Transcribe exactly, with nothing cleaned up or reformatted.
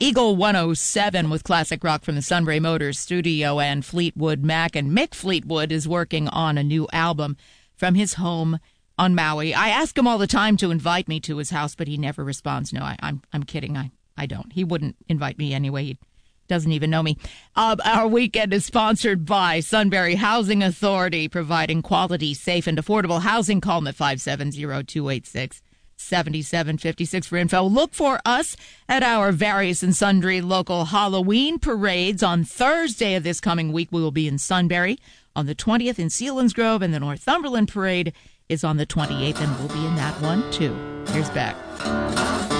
Eagle one oh seven with classic rock from the Sunbury Motors studio, and Fleetwood Mac. And Mick Fleetwood is working on a new album from his home on Maui. I ask him all the time to invite me to his house, but he never responds. No, I, I'm I'm kidding. I, I don't. He wouldn't invite me anyway. He doesn't even know me. Uh, our weekend is sponsored by Sunbury Housing Authority, providing quality, safe, and affordable housing. Call them at five seven zero, two eight six, seven seven five six for info. Look for us at our various and sundry local Halloween parades. On Thursday of this coming week, we will be in Sunbury. On the twentieth in Selinsgrove, and the Northumberland Parade is on the twenty-eighth, and we'll be in that one too. Here's Beck.